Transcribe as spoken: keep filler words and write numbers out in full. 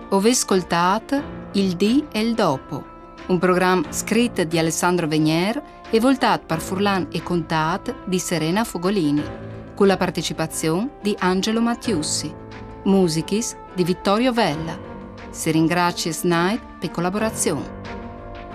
Ove ascoltat Il Dì e il Dopo, un programma scritto di Alessandro Venier e voltato per Furlan e contat di Serena Fogolini, con la partecipazione di Angelo Mattiussi, musichis di Vittorio Vella. Si ringrazia Snide per collaborazione.